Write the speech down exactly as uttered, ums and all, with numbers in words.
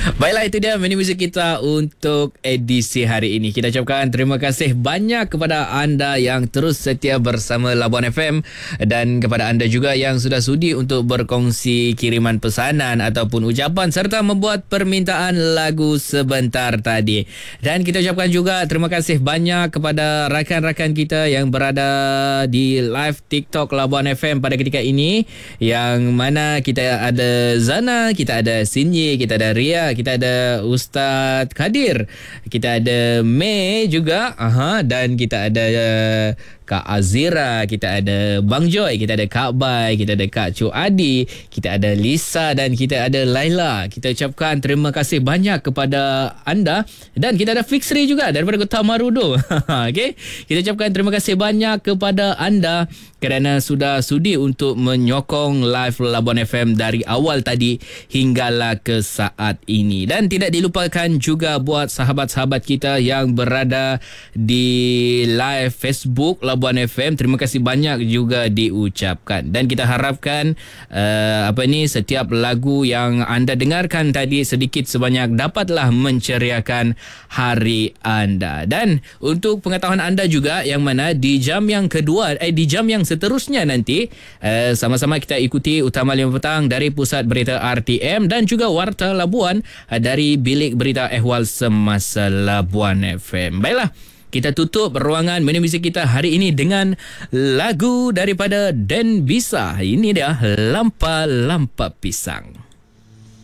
Baiklah, itu dia mini muzik kita untuk edisi hari ini. Kita ucapkan terima kasih banyak kepada anda yang terus setia bersama Labuan F M dan kepada anda juga yang sudah sudi untuk berkongsi kiriman pesanan ataupun ucapan serta membuat permintaan lagu sebentar tadi. Dan kita ucapkan juga terima kasih banyak kepada rakan-rakan kita yang berada di live TikTok Labuan F M pada ketika ini, yang mana kita ada Zana, kita ada Sinyi, kita ada Ria, kita ada Ustaz Kadir, kita ada May juga, aha, dan kita ada uh, Kak Azira, kita ada Bang Joy, kita ada Kak Bai, kita ada Kak Cu Adi, kita ada Lisa dan kita ada Laila. Kita ucapkan terima kasih banyak kepada anda, dan kita ada Fixri juga daripada Kota Marudu. Okey, kita ucapkan terima kasih banyak kepada anda kerana sudah sudi untuk menyokong live Labuan F M dari awal tadi hinggalah ke saat ini. Dan tidak dilupakan juga buat sahabat-sahabat kita yang berada di live Facebook Labuan F M, terima kasih banyak juga diucapkan. Dan kita harapkan uh, apa ni setiap lagu yang anda dengarkan tadi sedikit sebanyak dapatlah menceriakan hari anda. Dan untuk pengetahuan anda juga, yang mana di jam yang kedua eh di jam yang seterusnya nanti uh, sama-sama kita ikuti Utama lima Petang dari Pusat Berita R T M dan juga Warta Labuan uh, dari Bilik Berita Ehwal Semasa Labuan F M. Baiklah, kita tutup ruangan mini muzik kita hari ini dengan lagu daripada Dan Bisa. Ini dia Lampa Lampa Pisang.